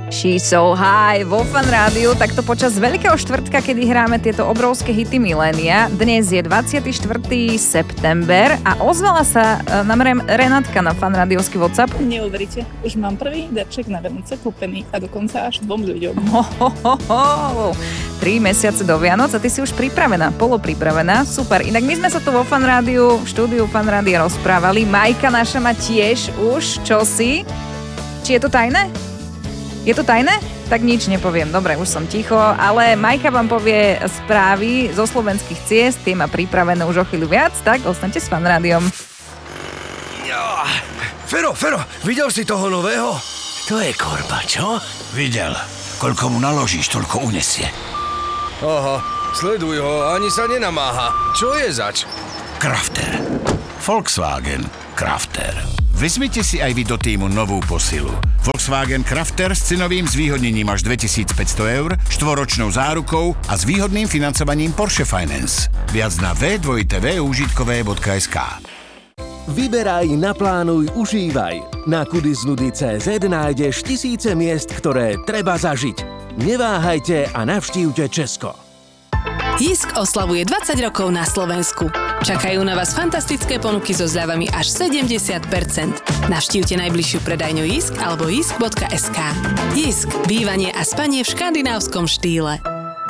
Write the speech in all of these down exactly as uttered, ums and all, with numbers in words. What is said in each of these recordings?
She's So High vo Fan Rádiu, takto počas Veľkého štvrtka, kedy hráme tieto obrovské hity milénia. Dnes je dvadsiateho štvrtého september a ozvala sa nám Renátka na Fan Rádiovský WhatsApp. Neuveríte, už mám prvý darček na Vianoce kúpený a dokonca až dvom ľuďom. Ho, ho, ho, ho. Tri mesiace do Vianoc a ty si už pripravená, polopripravená, super. Inak my sme sa tu vo Fan Rádiu, v štúdiu Fan Rádia rozprávali. Majka naša má tiež už čosi. Či je to tajné? Je to tajné? Tak nič nepoviem. Dobre, už som ticho, ale Majka vám povie správy zo slovenských ciest, tie má pripravené už o chvíľu viac, tak ostaňte s Fan Rádiom. Ja, Fero, Fero, videl si toho nového? To je korba, čo? Videl. Koľko mu naložíš, toľko unesie. Aha, sleduj ho, ani sa nenamáha. Čo je zač? Crafter. Volkswagen Crafter. Vezmite si aj vy do týmu novú posilu. Volkswagen Crafter s cenovým zvýhodnením až dvetisícpäťsto eur, štvoročnou zárukou a s výhodným financovaním Porsche Finance. Viac na w w w bodka užitkové bodka es ká. Vyberaj, naplánuj, užívaj. Na kudiznudy bodka cé zet nájdeš tisíce miest, ktoré treba zažiť. Neváhajte a navštívte Česko. Jisk oslavuje dvadsať rokov na Slovensku. Čakajú na vás fantastické ponuky so zľavami až sedemdesiat percent. Navštívte najbližšiu predajňu Jisk alebo jisk bodka es ká. Jisk. Bývanie a spanie v škandinávskom štýle.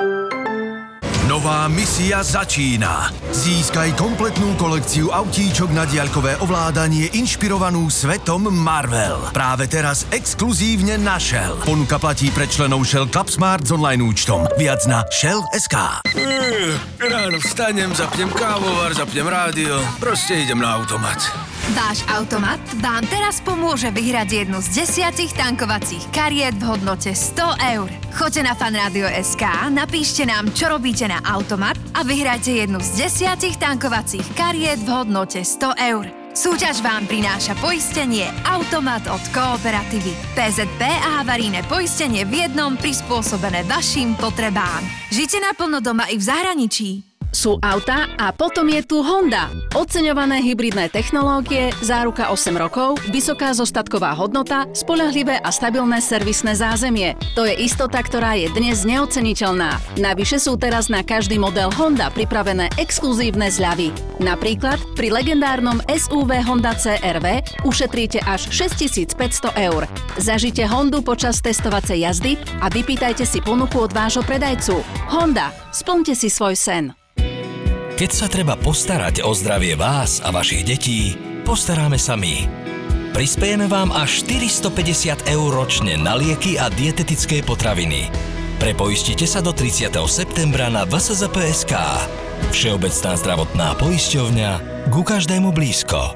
Nová misia začína. Získaj kompletnú kolekciu autíčok na diaľkové ovládanie inšpirovanú svetom Marvel. Práve teraz exkluzívne na Shell. Ponuka platí pre členov Shell Club Smart s online účtom. Viac na shell bodka es ká. Ráno vstanem, zapnem kávovar, zapnem rádio, proste idem na automat. Váš automat vám teraz pomôže vyhrať jednu z desiatich tankovacích kariet v hodnote sto eur. Choďte na fanradio bodka es ká, napíšte nám, čo robíte na automat a vyhrajte jednu z desiatich tankovacích kariet v hodnote sto eur. Súťaž vám prináša poistenie Automat od Kooperatívy. pé zet bé a havarijné poistenie v jednom prispôsobené vašim potrebám. Žite naplno doma i v zahraničí. Sú autá a potom je tu Honda. Oceňované hybridné technológie, záruka osem rokov, vysoká zostatková hodnota, spoľahlivé a stabilné servisné zázemie. To je istota, ktorá je dnes neoceniteľná. Navyše sú teraz na každý model Honda pripravené exkluzívne zľavy. Napríklad pri legendárnom es ú vé Honda cé er vé ušetríte až šesťtisícpäťsto eur. Zažite Hondu počas testovacej jazdy a vypýtajte si ponuku od vášho predajcu. Honda, splňte si svoj sen. Keď sa treba postarať o zdravie vás a vašich detí, postaráme sa my. Prispiejeme vám až štyristopäťdesiat eur ročne na lieky a dietetické potraviny. Prepoistite sa do tridsiateho septembra na w s z p bodka es ká. Všeobecná zdravotná poisťovňa, ku každému blízko.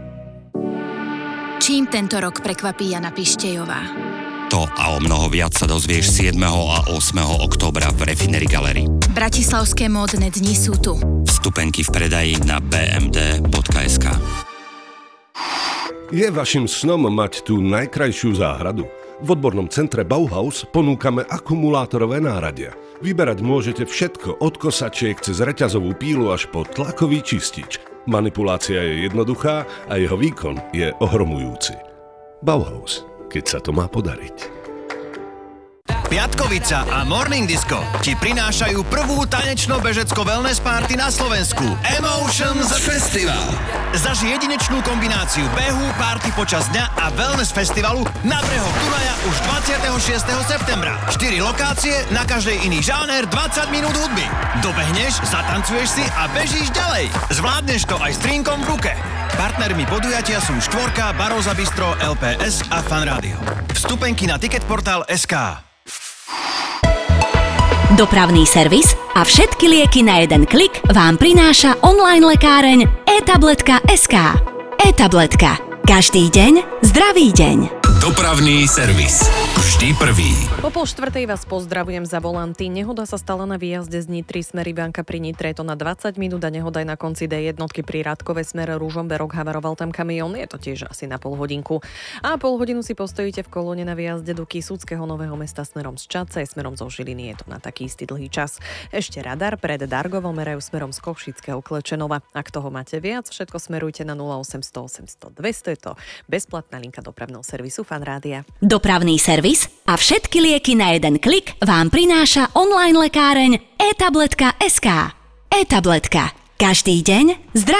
Čím tento rok prekvapí Jana Pištejová? To a o mnoho viac sa dozvieš siedmeho a ôsmeho októbra v Refinery Gallery. Bratislavské módne dni sú tu. Vstupenky v predaji na b m d bodka es ká. Je vašim snom mať tú najkrajšiu záhradu? V odbornom centre Bauhaus ponúkame akumulátorové náradia. Vyberať môžete všetko od kosačiek cez reťazovú pílu až po tlakový čistič. Manipulácia je jednoduchá a jeho výkon je ohromujúci. Bauhaus, keď sa to má podariť. Piatkovica a Morning Disco ti prinášajú prvú tanečno-bežecko-wellness party na Slovensku. Emotions Festival. Zaži jedinečnú kombináciu behu, party počas dňa a wellness festivalu na brehoch Dunaja už dvadsiateho šiesteho septembra. štyri lokácie, na každej iný žáner, dvadsať minút hudby. Dobehneš, zatancuješ si a bežíš ďalej. Zvládneš to aj s drinkom v ruke. Partnermi podujatia sú Štvorka, Baróza Bistro, el pé es a Fan Rádio. Vstupenky na ticketportál bodka es ká. Dopravný servis a všetky lieky na jeden klik vám prináša online lekáreň e-tabletka bodka es ká. E-tabletka. Každý deň zdravý deň. Dopravný servis. Vždy prvý. Po pol štvrtej vás pozdravujem za volanty. Nehoda sa stala na výjazde z Nitry smer Ivanka pri Nitre. Je to na dvadsať minút a nehoda aj na konci dé jednotky pri Rádkove smer Ružomberok. Havaroval tam kamión. Je to tiež asi na pol hodinku. A pol hodinu si postojíte v kolóne na výjazde do Kisúckeho Nového Mesta smerom z Čace. Smerom zo Žiliny je to na taký istý dlhý čas. Ešte radar pred Dargovom merajú smerom z Košického Klečenova. Ak toho máte viac, všetko smerujte na nula osemsto osemsto dvesto. Je to bezplatná linka dopravného servisu Fan Rádia. Dopravný servis a všetky lieky na jeden klik vám prináša online lekáreň e-tabletka bodka es ká. E-tabletka. Každý deň zdraví.